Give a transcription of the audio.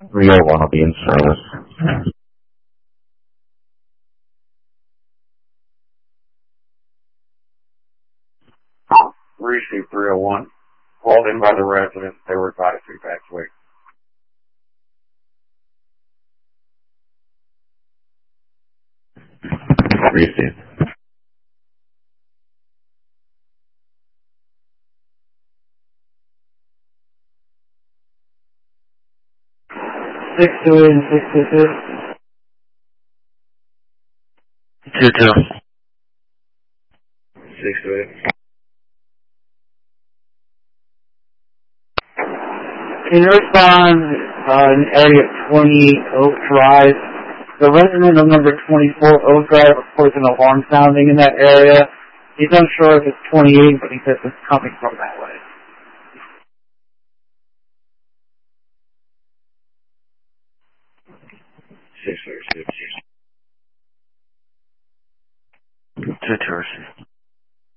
301 will be in service. Receive 301. Called in by the resident. They were advised to evacuate. Receive. Six two eight and 622. 2-2. 628. Can you respond in area 28 Oak Drive? The resident of number 24 Oak Drive reports an alarm sounding in that area. He's unsure if it's 28, but he says it's coming from that way. 636. 2-2 receive.